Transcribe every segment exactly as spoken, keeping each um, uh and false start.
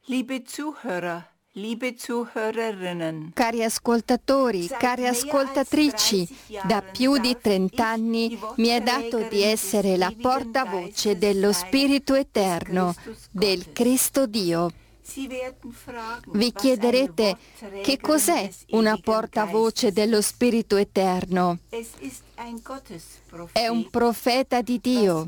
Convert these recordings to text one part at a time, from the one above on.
Liebe Zuhörer, liebe Zuhörerinnen. Cari ascoltatori, care ascoltatrici, da più di trent'anni mi è dato di essere la portavoce dello Spirito Eterno, del Cristo Dio. Vi chiederete che cos'è una portavoce dello Spirito Eterno? È un profeta di Dio.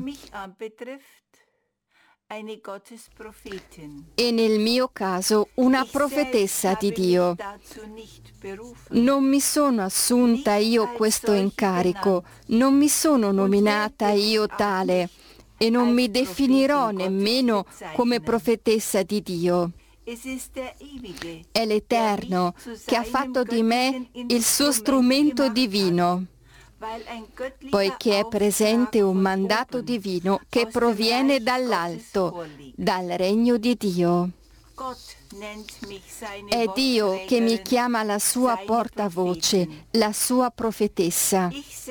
E nel mio caso una profetessa di Dio. Non mi sono assunta io questo incarico, non mi sono nominata io tale e non mi definirò nemmeno come profetessa di Dio. È l'Eterno che ha fatto di me il suo strumento divino, poiché è presente un mandato divino che proviene dall'alto, dal regno di Dio. È Dio che mi chiama la sua portavoce, la sua profetessa.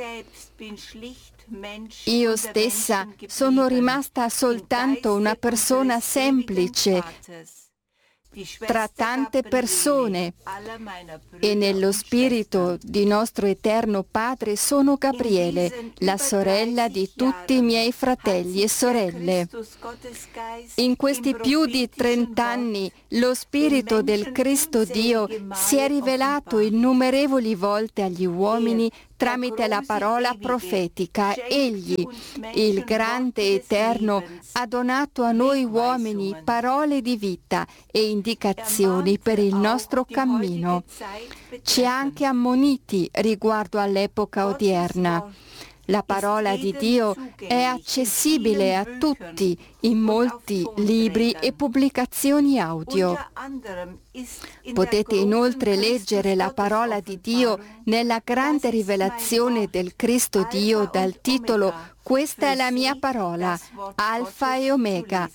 Io stessa sono rimasta soltanto una persona semplice tra tante persone e nello spirito di nostro eterno Padre sono Gabriele, la sorella di tutti i miei fratelli e sorelle. In questi più di trent'anni lo spirito del Cristo Dio si è rivelato innumerevoli volte agli uomini tramite la parola profetica. Egli, il grande Eterno, ha donato a noi uomini parole di vita e indicazioni per il nostro cammino. Ci ha anche ammoniti riguardo all'epoca odierna. La parola di Dio è accessibile a tutti in molti libri e pubblicazioni audio. Potete inoltre leggere la parola di Dio nella grande rivelazione del Cristo Dio dal titolo "Questa è la mia parola, Alfa e Omega",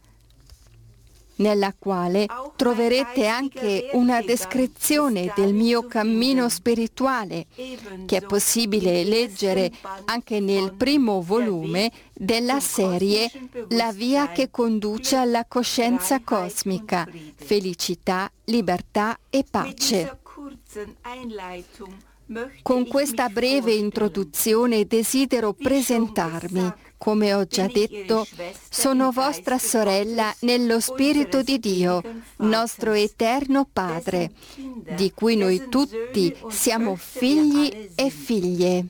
nella quale troverete anche una descrizione del mio cammino spirituale, che è possibile leggere anche nel primo volume della serie La via che conduce alla coscienza cosmica, felicità, libertà e pace. Con questa breve introduzione desidero presentarmi. Come ho già detto, sono vostra sorella nello Spirito di Dio, nostro eterno Padre, di cui noi tutti siamo figli e figlie.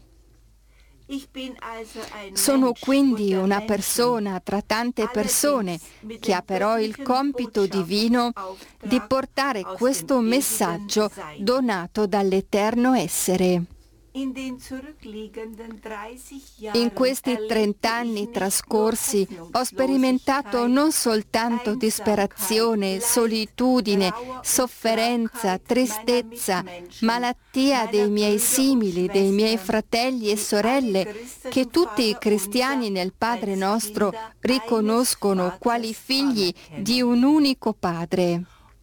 Sono quindi una persona tra tante persone che ha però il compito divino di portare questo messaggio donato dall'Eterno Essere. In questi trent'anni trascorsi ho sperimentato non soltanto disperazione, solitudine, sofferenza, tristezza, malattia dei miei simili, dei miei fratelli e sorelle, che tutti i cristiani nel Padre nostro riconoscono quali figli di un unico Padre.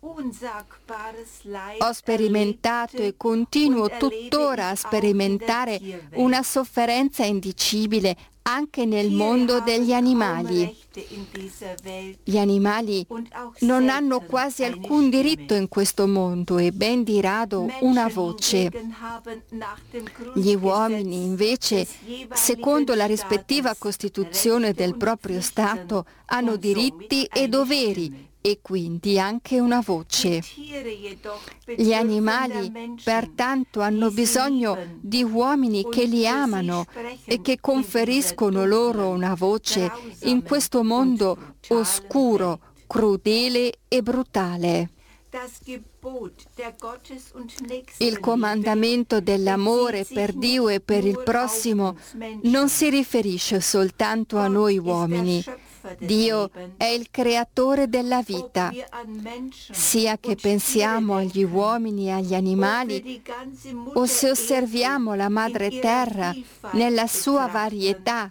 Ho sperimentato e continuo tuttora a sperimentare una sofferenza indicibile anche nel mondo degli animali. Gli animali non hanno quasi alcun diritto in questo mondo e ben di rado una voce. Gli uomini, invece, secondo la rispettiva Costituzione del proprio Stato, hanno diritti e doveri e quindi anche una voce. Gli animali, pertanto, hanno bisogno di uomini che li amano e che conferiscono loro una voce in questo mondo oscuro, crudele e brutale. Il comandamento dell'amore per Dio e per il prossimo non si riferisce soltanto a noi uomini. Dio è il creatore della vita, sia che pensiamo agli uomini e agli animali o se osserviamo la madre terra nella sua varietà.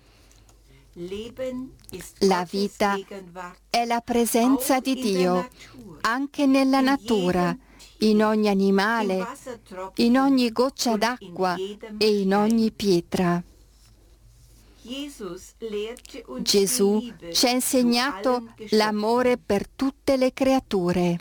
La vita è la presenza di Dio anche nella natura, in ogni animale, in ogni goccia d'acqua e in ogni pietra. Gesù ci ha insegnato l'amore per tutte le creature.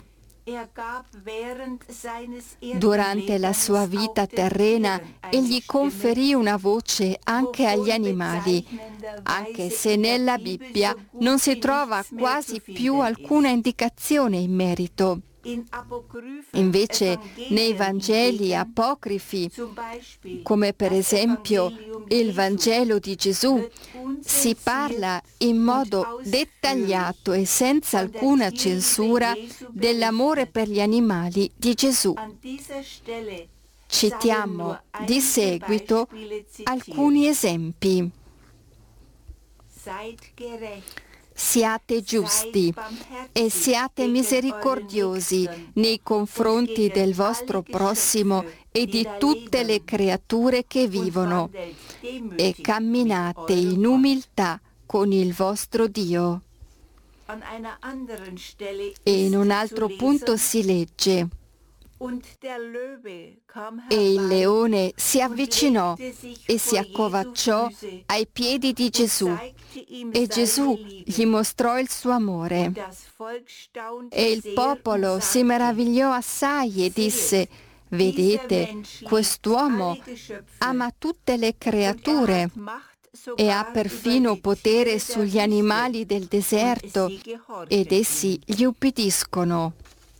Durante la sua vita terrena, egli conferì una voce anche agli animali, anche se nella Bibbia non si trova quasi più alcuna indicazione in merito. Invece, nei Vangeli apocrifi, come per esempio il Vangelo di Gesù, si parla in modo dettagliato e senza alcuna censura dell'amore per gli animali di Gesù. Citiamo di seguito alcuni esempi. Siate giusti e siate misericordiosi nei confronti del vostro prossimo e di tutte le creature che vivono, e camminate in umiltà con il vostro Dio. E in un altro punto si legge: e il leone si avvicinò e si accovacciò ai piedi di Gesù, e Gesù gli mostrò il suo amore. E il popolo si meravigliò assai e disse: vedete, quest'uomo ama tutte le creature e ha perfino potere sugli animali del deserto, ed essi gli ubbidiscono.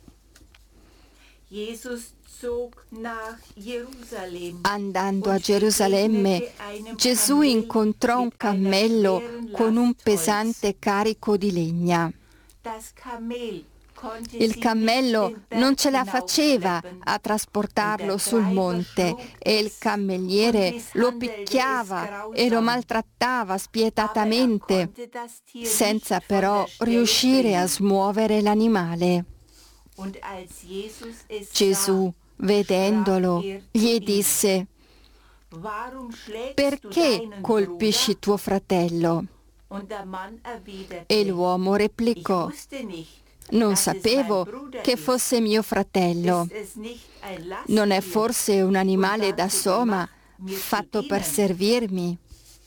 Andando a Gerusalemme, Gesù incontrò un cammello con un pesante carico di legna. Il cammello non ce la faceva a trasportarlo sul monte e il cammelliere lo picchiava e lo maltrattava spietatamente, senza però riuscire a smuovere l'animale. Gesù, vedendolo, gli disse: perché colpisci tuo fratello? E l'uomo replicò: non sapevo che fosse mio fratello. Non è forse un animale da soma fatto per servirmi?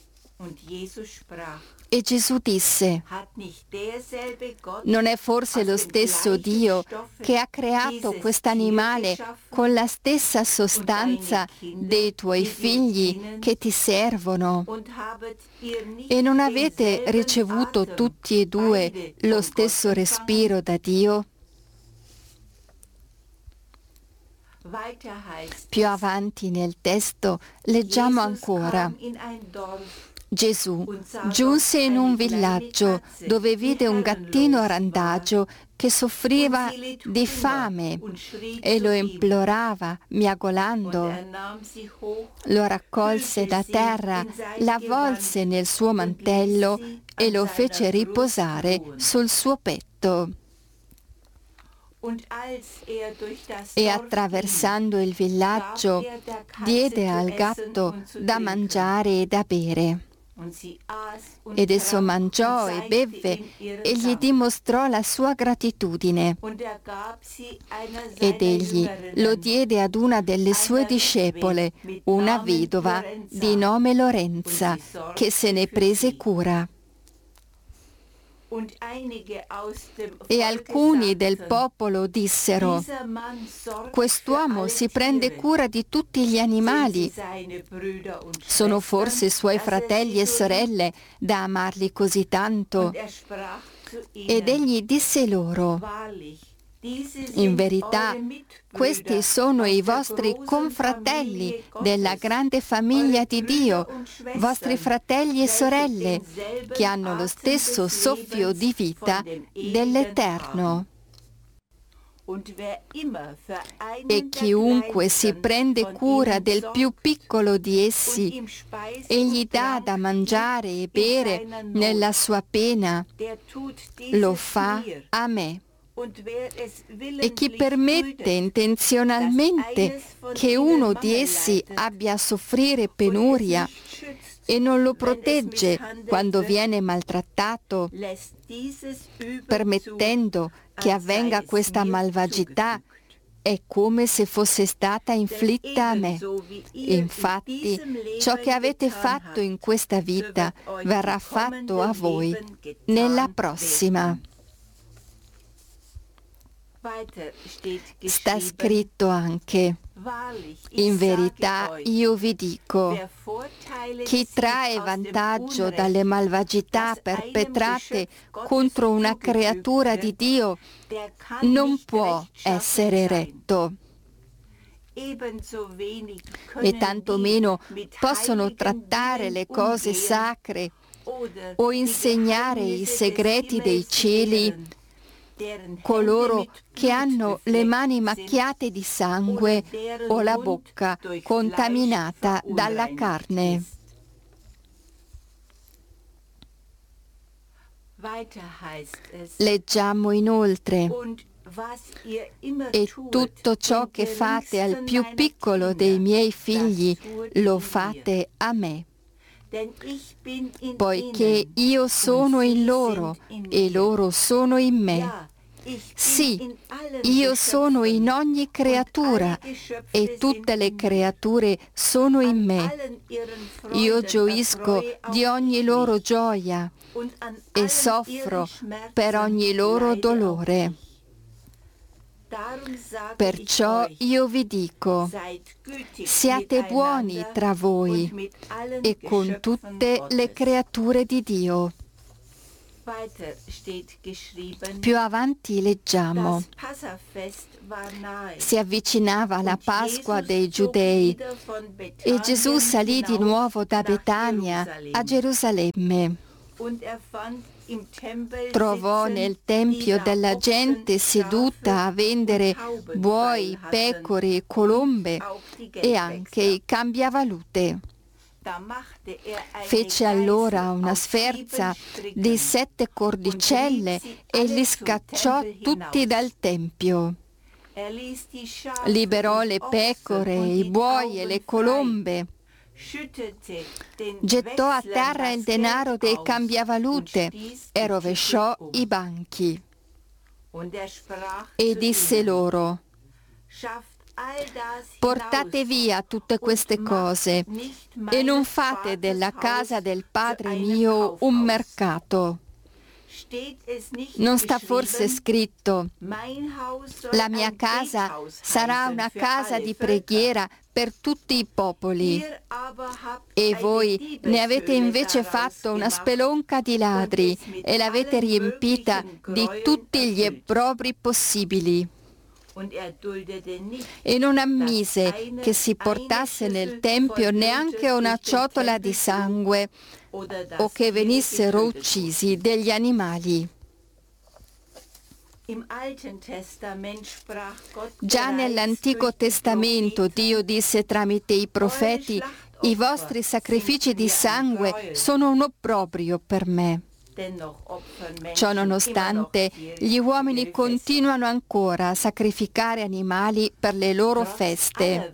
E Gesù disse: non è forse lo stesso Dio che ha creato quest'animale con la stessa sostanza dei tuoi figli che ti servono? E non avete ricevuto tutti e due lo stesso respiro da Dio? Più avanti nel testo leggiamo ancora: Gesù giunse in un villaggio dove vide un gattino randagio che soffriva di fame e lo implorava miagolando. Lo raccolse da terra, l'avvolse nel suo mantello e lo fece riposare sul suo petto. E attraversando il villaggio diede al gatto da mangiare e da bere. Ed esso mangiò e bevve e gli dimostrò la sua gratitudine. Ed egli lo diede ad una delle sue discepole, una vedova di nome Lorenza, che se ne prese cura. E alcuni del popolo dissero: quest'uomo si prende cura di tutti gli animali. Sono forse suoi fratelli e sorelle da amarli così tanto? Ed egli disse loro: in verità, questi sono i vostri confratelli della grande famiglia di Dio, vostri fratelli e sorelle, che hanno lo stesso soffio di vita dell'Eterno. E chiunque si prende cura del più piccolo di essi e gli dà da mangiare e bere nella sua pena, lo fa a me. E chi permette intenzionalmente che uno di essi abbia a soffrire penuria e non lo protegge quando viene maltrattato, permettendo che avvenga questa malvagità, è come se fosse stata inflitta a me. Infatti, ciò che avete fatto in questa vita verrà fatto a voi nella prossima. Sta scritto anche: in verità io vi dico, chi trae vantaggio dalle malvagità perpetrate contro una creatura di Dio non può essere retto. E tantomeno possono trattare le cose sacre o insegnare i segreti dei cieli coloro che hanno le mani macchiate di sangue o la bocca contaminata dalla carne. Leggiamo inoltre: e tutto ciò che fate al più piccolo dei miei figli lo fate a me. Poiché io sono in loro e loro sono in me. Sì, io sono in ogni creatura e tutte le creature sono in me. Io gioisco di ogni loro gioia e soffro per ogni loro dolore. Perciò io vi dico, siate buoni tra voi e con tutte le creature di Dio. Più avanti leggiamo: si avvicinava la Pasqua dei Giudei e Gesù salì di nuovo da Betania a Gerusalemme. Trovò nel tempio della gente seduta a vendere buoi, pecore e colombe e anche i cambiavalute. Fece allora una sferza di sette cordicelle e li scacciò tutti dal tempio. Liberò le pecore, i buoi e le colombe. Gettò a terra il denaro dei cambiavalute e rovesciò i banchi. E disse loro: portate via tutte queste cose e non fate della casa del Padre mio un mercato. Non sta forse scritto: la mia casa sarà una casa di preghiera per tutti i popoli? E voi ne avete invece fatto una spelonca di ladri e l'avete riempita di tutti gli obbrobri possibili. E non ammise che si portasse nel tempio neanche una ciotola di sangue o che venissero uccisi degli animali. Già nell'Antico Testamento Dio disse tramite i profeti: i vostri sacrifici di sangue sono un obbrobrio per me. Ciò nonostante, gli uomini continuano ancora a sacrificare animali per le loro feste.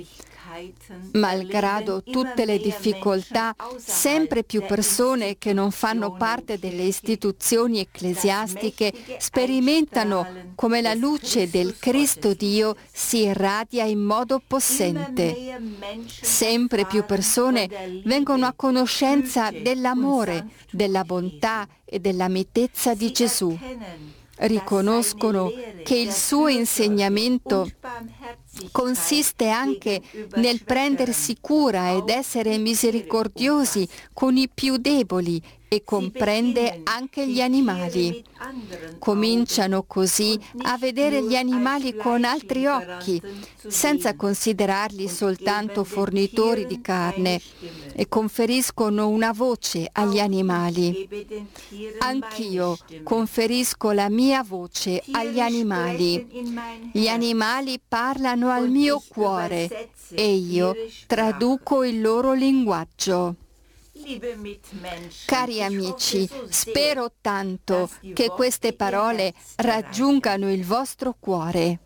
Malgrado tutte le difficoltà, sempre più persone che non fanno parte delle istituzioni ecclesiastiche sperimentano come la luce del Cristo Dio si irradia in modo possente. Sempre più persone vengono a conoscenza dell'amore, della bontà e della mitezza di Gesù. Riconoscono che il suo insegnamento consiste anche nel prendersi cura ed essere misericordiosi con i più deboli e comprende anche gli animali. Cominciano così a vedere gli animali con altri occhi, senza considerarli soltanto fornitori di carne, e conferiscono una voce agli animali. Anch'io conferisco la mia voce agli animali. Gli animali parlano al mio cuore e io traduco il loro linguaggio. Cari amici, spero tanto che queste parole raggiungano il vostro cuore.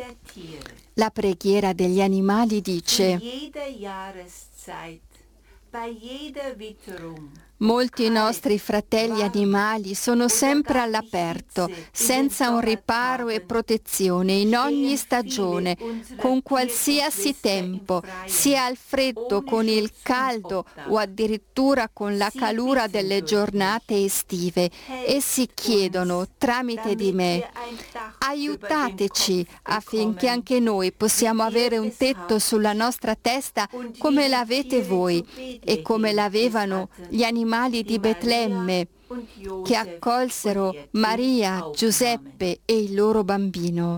La preghiera degli animali dice: Molti nostri fratelli animali sono sempre all'aperto, senza un riparo e protezione, in ogni stagione, con qualsiasi tempo, sia al freddo, con il caldo o addirittura con la calura delle giornate estive. Essi chiedono, tramite di me, aiutateci affinché anche noi possiamo avere un tetto sulla nostra testa come l'avete voi e come l'avevano gli animali di Betlemme che accolsero Maria, Giuseppe e il loro bambino.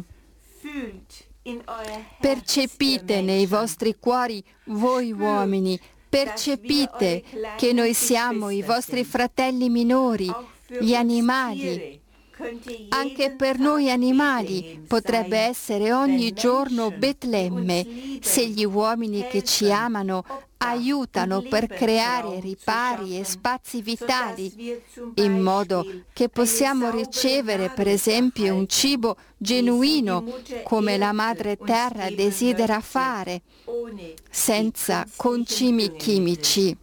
Percepite nei vostri cuori, voi uomini, percepite che noi siamo i vostri fratelli minori, gli animali. Anche per noi animali potrebbe essere ogni giorno Betlemme, se gli uomini che ci amano aiutano per creare ripari e spazi vitali, in modo che possiamo ricevere per esempio un cibo genuino come la Madre Terra desidera fare, senza concimi chimici.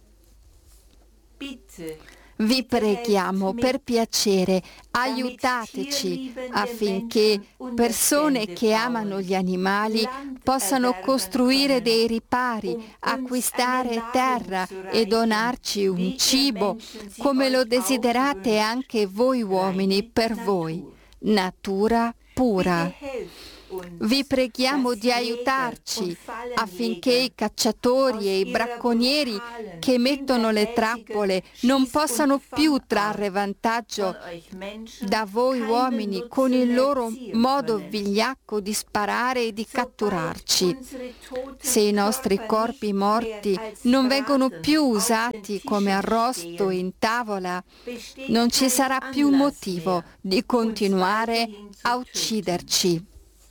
Vi preghiamo, per piacere, aiutateci affinché persone che amano gli animali possano costruire dei ripari, acquistare terra e donarci un cibo, come lo desiderate anche voi uomini per voi, natura pura. Vi preghiamo di aiutarci affinché i cacciatori e i bracconieri che mettono le trappole non possano più trarre vantaggio da voi uomini con il loro modo vigliacco di sparare e di catturarci. Se i nostri corpi morti non vengono più usati come arrosto in tavola, non ci sarà più motivo di continuare a ucciderci.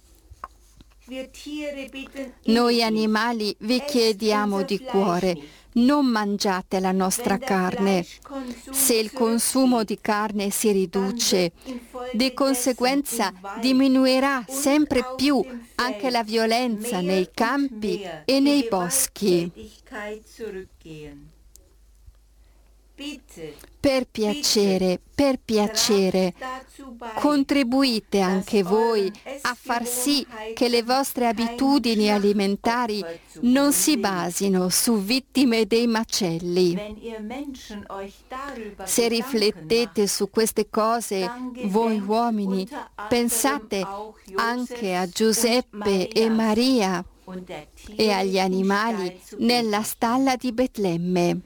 Noi animali vi chiediamo di cuore, non mangiate la nostra carne. Se il consumo di carne si riduce, di conseguenza diminuirà sempre più anche la violenza nei campi e nei boschi. Per piacere, per piacere, contribuite anche voi a far sì che le vostre abitudini alimentari non si basino su vittime dei macelli. Se riflettete su queste cose, voi uomini, pensate anche a Giuseppe e Maria e agli animali nella stalla di Betlemme.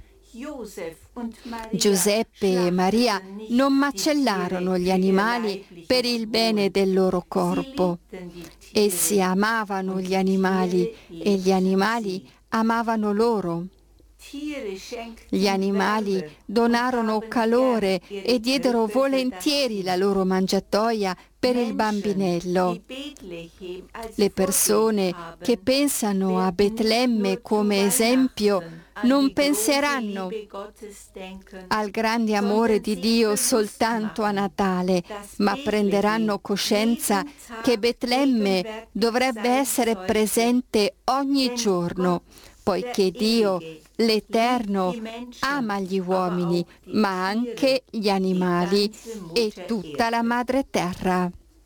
Giuseppe e Maria non macellarono gli animali per il bene del loro corpo. Essi amavano gli animali e gli animali amavano loro. Gli animali donarono calore e diedero volentieri la loro mangiatoia per il bambinello. Le persone che pensano a Betlemme come esempio non penseranno al grande amore di Dio soltanto a Natale, ma prenderanno coscienza che Betlemme dovrebbe essere presente ogni giorno, poiché Dio, l'Eterno, ama gli uomini, ma anche gli animali e tutta la madre terra.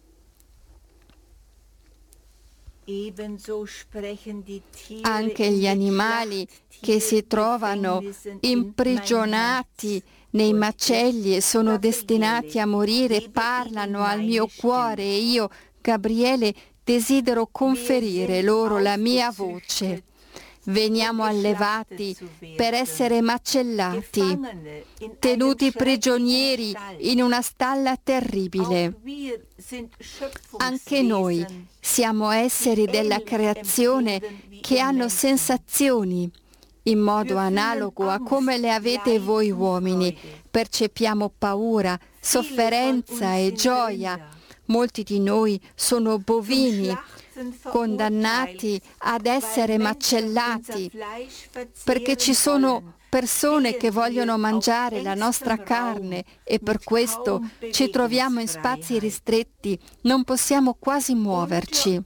Anche gli animali che si trovano imprigionati nei macelli e sono destinati a morire parlano al mio cuore e io, Gabriele, desidero conferire loro la mia voce. Veniamo allevati per essere macellati, tenuti prigionieri in una stalla terribile. Anche noi siamo esseri della creazione che hanno sensazioni, in modo analogo a come le avete voi uomini. Percepiamo paura, sofferenza e gioia. Molti di noi sono bovini, condannati ad essere macellati, perché ci sono persone che vogliono mangiare la nostra carne e per questo ci troviamo in spazi ristretti, non possiamo quasi muoverci.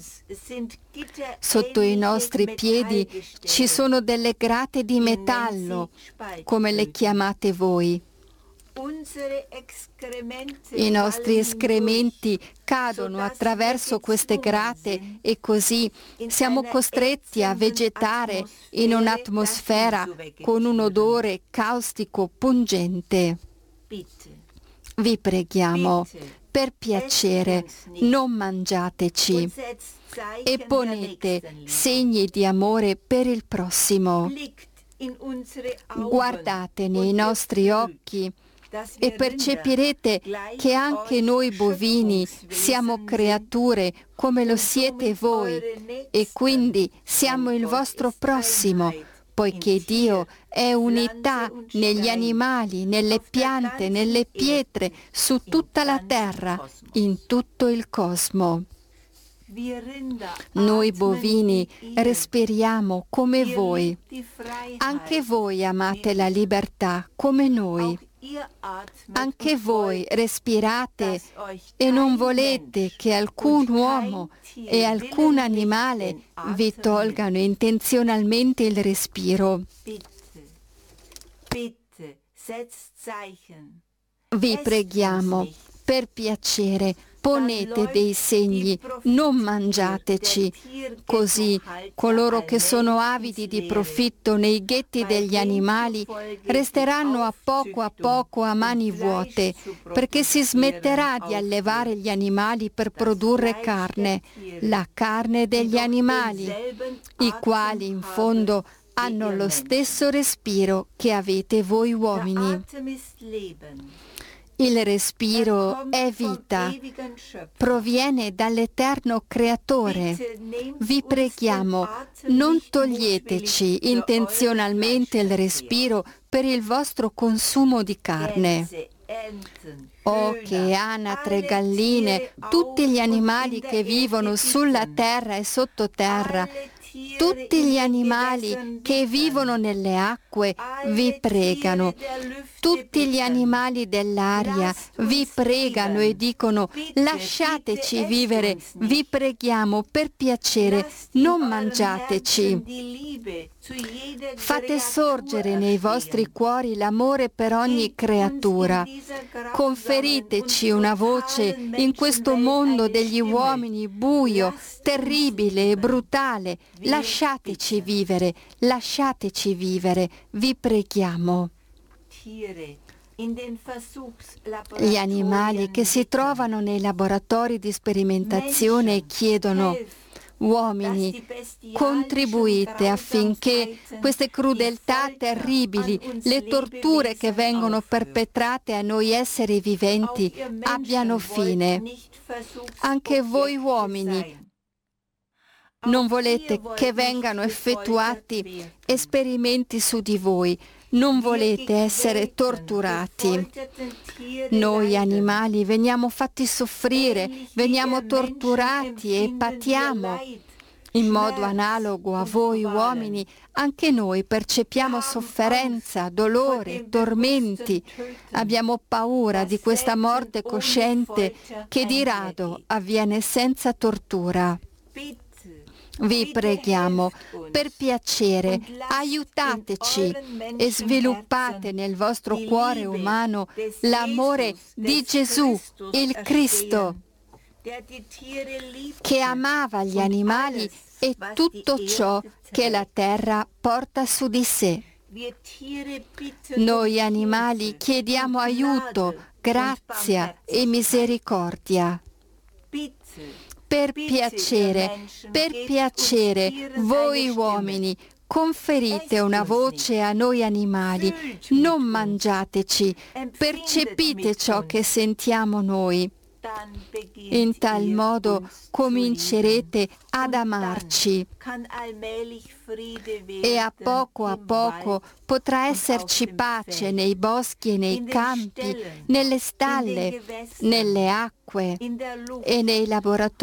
Sotto i nostri piedi ci sono delle grate di metallo, come le chiamate voi. I nostri escrementi cadono attraverso queste grate e così siamo costretti a vegetare in un'atmosfera con un odore caustico pungente. Vi preghiamo, per piacere, non mangiateci e ponete segni di amore per il prossimo. Guardate nei nostri occhi e percepirete che anche noi bovini siamo creature come lo siete voi e quindi siamo il vostro prossimo, poiché Dio è unità negli animali, nelle piante, nelle pietre, su tutta la terra, in tutto il cosmo. Noi bovini respiriamo come voi. Anche voi amate la libertà come noi. Anche voi respirate e non volete che alcun uomo e alcun animale vi tolgano intenzionalmente il respiro. Vi preghiamo, per piacere, ponete dei segni, non mangiateci. Così coloro che sono avidi di profitto nei ghetti degli animali resteranno a poco a poco a mani vuote, perché si smetterà di allevare gli animali per produrre carne, la carne degli animali, i quali in fondo hanno lo stesso respiro che avete voi uomini. Il respiro è vita, proviene dall'eterno Creatore. Vi preghiamo, non toglieteci intenzionalmente il respiro per il vostro consumo di carne. Oche, anatre, galline, tutti gli animali che vivono sulla terra e sottoterra, tutti gli animali che vivono nelle acque vi pregano. Tutti gli animali dell'aria vi pregano e dicono: lasciateci vivere, vi preghiamo, per piacere, non mangiateci. Fate sorgere nei vostri cuori l'amore per ogni creatura. Conferiteci una voce in questo mondo degli uomini buio, terribile e brutale. Lasciateci vivere, lasciateci vivere, vi preghiamo. Gli animali che si trovano nei laboratori di sperimentazione chiedono: uomini, contribuite affinché queste crudeltà terribili, le torture che vengono perpetrate a noi esseri viventi abbiano fine. Anche voi uomini non volete che vengano effettuati esperimenti su di voi, non volete essere torturati. Noi animali veniamo fatti soffrire, veniamo torturati e patiamo. In modo analogo a voi uomini, anche noi percepiamo sofferenza, dolore, tormenti. Abbiamo paura di questa morte cosciente che di rado avviene senza tortura. Vi preghiamo, per piacere, aiutateci e sviluppate nel vostro cuore umano l'amore di Gesù, il Cristo, che amava gli animali e tutto ciò che la terra porta su di sé. Noi animali chiediamo aiuto, grazia e misericordia. Per piacere, per piacere, voi uomini, conferite una voce a noi animali, non mangiateci, percepite ciò che sentiamo noi. In tal modo comincerete ad amarci e a poco a poco potrà esserci pace nei boschi e nei campi, nelle stalle, nelle acque e nei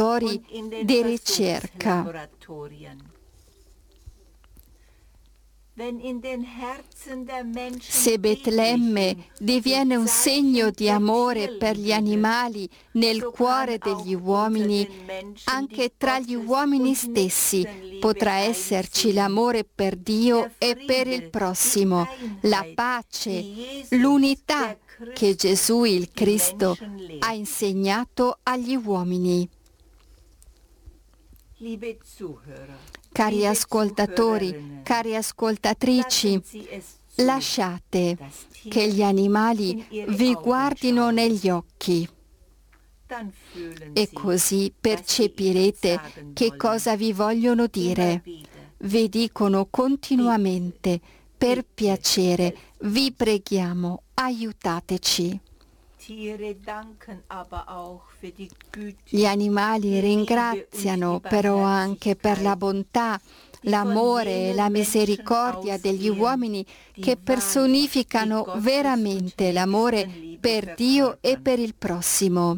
laboratori di ricerca. Se Betlemme diviene un segno di amore per gli animali nel cuore degli uomini, anche tra gli uomini stessi potrà esserci l'amore per Dio e per il prossimo, la pace, l'unità che Gesù il Cristo ha insegnato agli uomini. Cari ascoltatori, cari ascoltatrici, lasciate che gli animali vi guardino negli occhi e così percepirete che cosa vi vogliono dire. Vi dicono continuamente: per piacere, vi preghiamo, aiutateci. Gli animali ringraziano però anche per la bontà, l'amore e la misericordia degli uomini che personificano veramente l'amore per Dio e per il prossimo.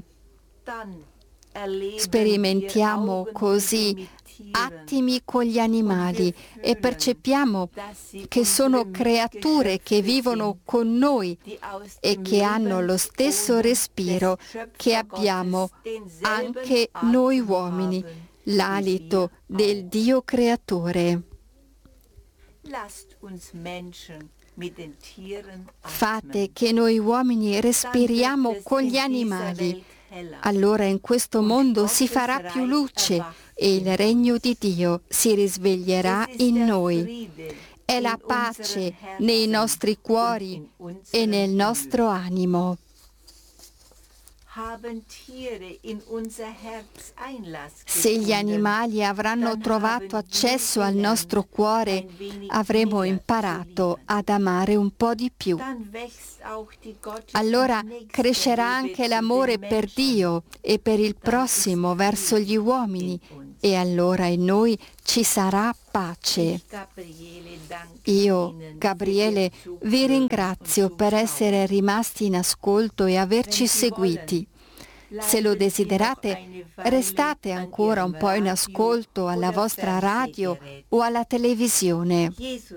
Sperimentiamo così attimi con gli animali e percepiamo che sono creature che vivono con noi e che hanno lo stesso respiro che abbiamo anche noi uomini, l'alito del Dio creatore. Fate che noi uomini respiriamo con gli animali. Allora in questo mondo si farà più luce e il regno di Dio si risveglierà in noi. È la pace nei nostri cuori e nel nostro animo. Se gli animali avranno trovato accesso al nostro cuore, avremo imparato ad amare un po' di più. Allora crescerà anche l'amore per Dio e per il prossimo verso gli uomini, e allora in noi ci sarà pace. Io, Gabriele, vi ringrazio per essere rimasti in ascolto e averci seguiti. Se lo desiderate, restate ancora un po' in ascolto alla vostra radio o alla televisione.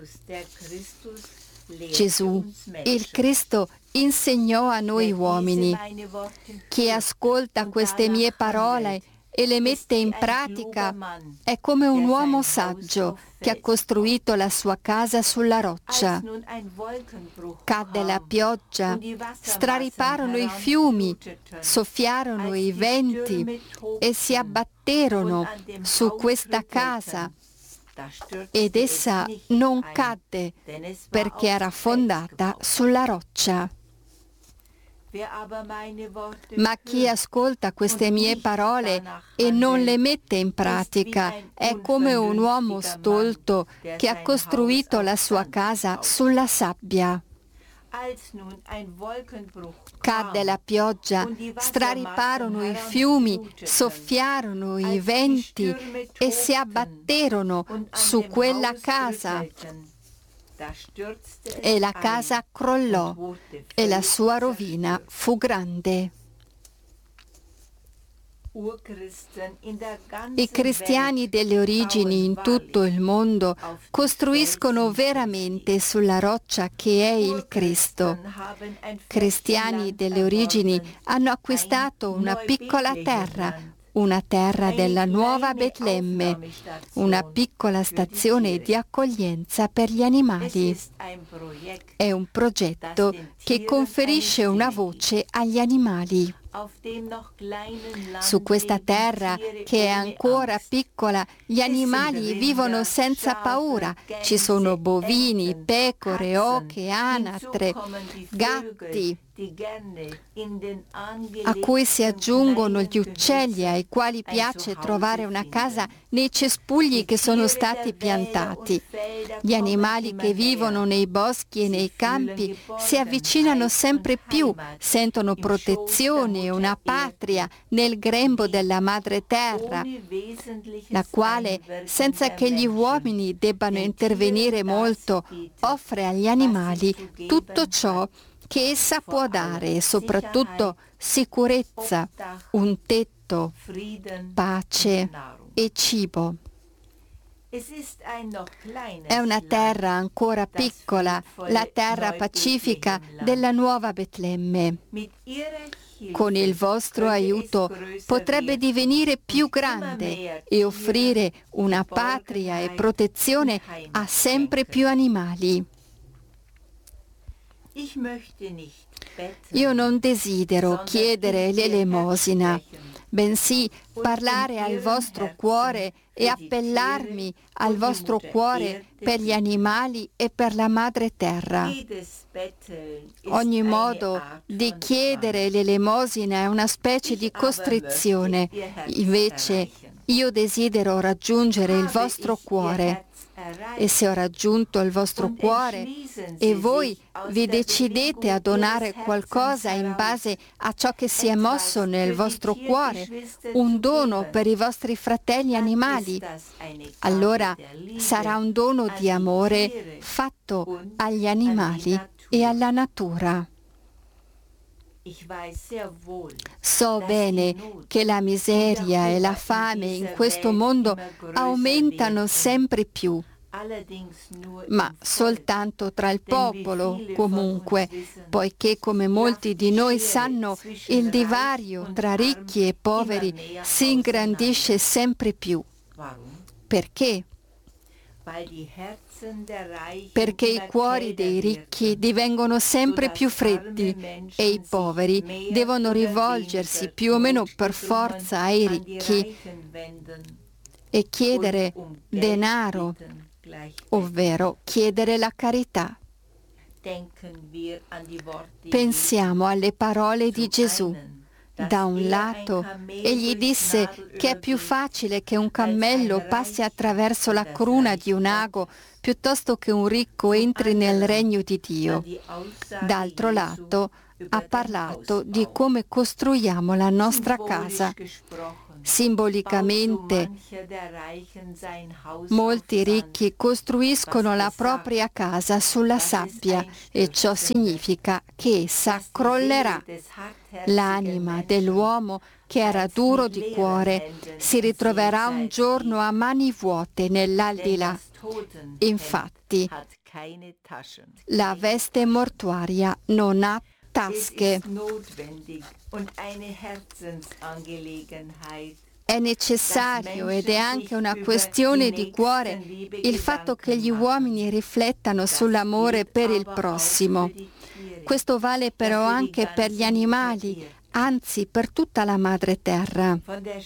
Gesù, il Cristo, insegnò a noi uomini: chi ascolta queste mie parole e le mette in pratica è come un uomo saggio che ha costruito la sua casa sulla roccia. Cadde la pioggia, strariparono i fiumi, soffiarono i venti e si abbatterono su questa casa, ed essa non cadde perché era fondata sulla roccia. Ma chi ascolta queste mie parole e non le mette in pratica è come un uomo stolto che ha costruito la sua casa sulla sabbia. Cadde la pioggia, strariparono i fiumi, soffiarono i venti e si abbatterono su quella casa. E la casa crollò e la sua rovina fu grande. I cristiani delle origini in tutto il mondo costruiscono veramente sulla roccia che è il Cristo. Cristiani delle origini hanno acquistato una piccola terra, una terra della nuova Betlemme, una piccola stazione di accoglienza per gli animali. È un progetto che conferisce una voce agli animali. Su questa terra, che è ancora piccola, gli animali vivono senza paura. Ci sono bovini, pecore, oche, anatre, gatti, a cui si aggiungono gli uccelli ai quali piace trovare una casa nei cespugli che sono stati piantati. Gli animali che vivono nei boschi e nei campi si avvicinano sempre più, sentono protezione e una patria nel grembo della madre terra, la quale, senza che gli uomini debbano intervenire molto, offre agli animali tutto ciò che essa può dare, e soprattutto È una terra ancora piccola, la terra pacifica della nuova Betlemme. Con il vostro aiuto potrebbe divenire più grande e offrire una patria e protezione a sempre più animali. Io non desidero chiedere l'elemosina, bensì parlare al vostro cuore e appellarmi al vostro cuore per gli animali e per la madre terra. Ogni modo di chiedere l'elemosina è una specie di costrizione, invece io desidero raggiungere il vostro cuore. E se ho raggiunto il vostro cuore e voi vi decidete a donare qualcosa in base a ciò che si è mosso nel vostro cuore, un dono per i vostri fratelli animali, allora sarà un dono di amore fatto agli animali e alla natura. So bene che la miseria e la fame in questo mondo aumentano sempre più, ma soltanto tra il popolo comunque, poiché come molti di noi sanno, il divario tra ricchi e poveri si ingrandisce sempre più. Perché? Perché i cuori dei ricchi divengono sempre più freddi e i poveri devono rivolgersi più o meno per forza ai ricchi e chiedere denaro, ovvero chiedere la carità. Pensiamo alle parole di Gesù. Da un lato, egli disse che è più facile che un cammello passi attraverso la cruna di un ago piuttosto che un ricco entri nel regno di Dio. D'altro lato, ha parlato di come costruiamo la nostra casa. Simbolicamente, molti ricchi costruiscono la propria casa sulla sabbia e ciò significa che essa crollerà. L'anima dell'uomo che era duro di cuore si ritroverà un giorno a mani vuote nell'aldilà. Infatti, la veste mortuaria non ha tasche. È necessario ed è anche una questione di cuore il fatto che gli uomini riflettano sull'amore per il prossimo. Questo vale però anche per gli animali, anzi per tutta la madre terra.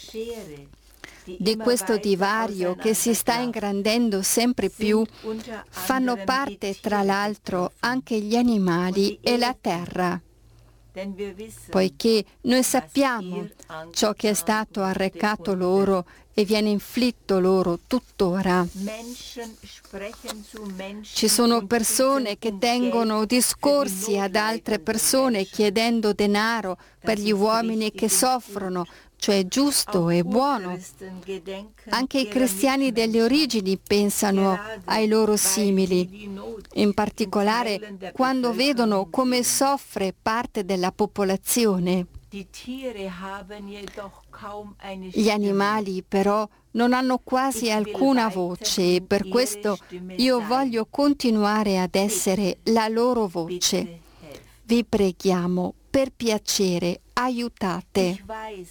Di questo divario che si sta ingrandendo sempre più fanno parte tra l'altro anche gli animali e la terra. Poiché noi sappiamo ciò che è stato arrecato loro e viene inflitto loro tuttora. Ci sono persone che tengono discorsi ad altre persone chiedendo denaro per gli uomini che soffrono, cioè giusto e buono. Anche i cristiani delle origini pensano ai loro simili, in particolare quando vedono come soffre parte della popolazione. Gli animali però non hanno quasi alcuna voce e per questo io voglio continuare ad essere la loro voce. Vi preghiamo, per piacere, aiutate.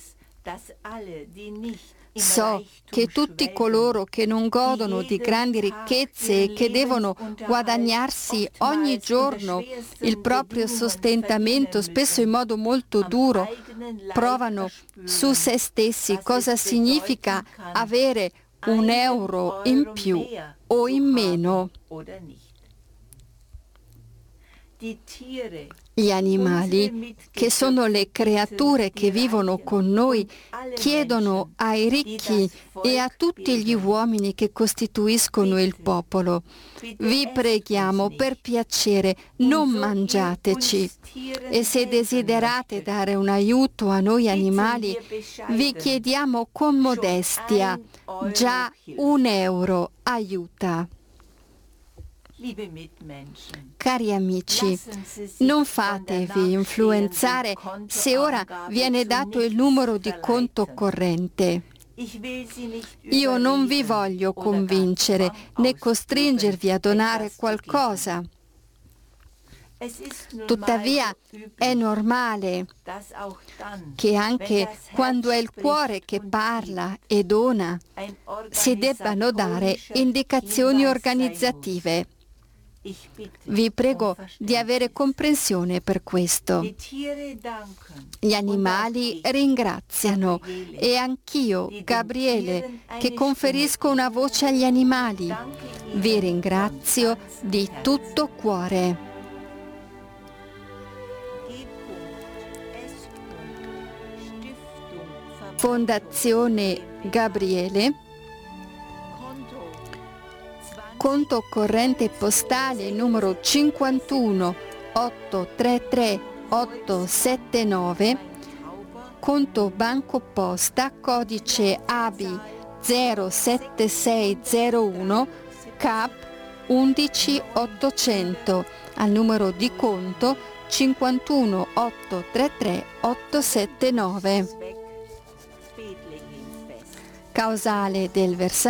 So che tutti coloro che non godono di grandi ricchezze e che devono guadagnarsi ogni giorno il proprio sostentamento, spesso in modo molto duro, provano su se stessi cosa significa avere un euro in più o in meno. Gli animali, che sono le creature che vivono con noi, chiedono ai ricchi e a tutti gli uomini che costituiscono il popolo: vi preghiamo, per piacere, non mangiateci. E se desiderate dare un aiuto a noi animali, vi chiediamo con modestia, già un euro aiuta. Cari amici, non fatevi influenzare se ora viene dato il numero di conto corrente. Io non vi voglio convincere né costringervi a donare qualcosa. Tuttavia è normale che anche quando è il cuore che parla e dona, si debbano dare indicazioni organizzative. Vi prego di avere comprensione per questo. Gli animali ringraziano e anch'io, Gabriele, che conferisco una voce agli animali, vi ringrazio di tutto cuore. Fondazione Gabriele, conto corrente postale numero cinquantuno ottocentotrentatré ottocentosettantanove, conto Banco Posta, codice A B I zero sette sei zero uno, C A P undici ottocento, al numero di conto cinquantuno ottocentotrentatré ottocentosettantanove. Causale del versamento